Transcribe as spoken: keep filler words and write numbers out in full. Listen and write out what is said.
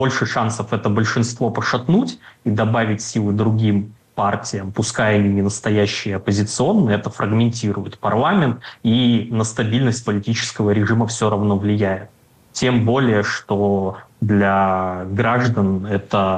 больше шансов это большинство пошатнуть и добавить силы другим партиям, пускай они не настоящие оппозиционные, это фрагментирует парламент и на стабильность политического режима все равно влияет. Тем более, что для граждан это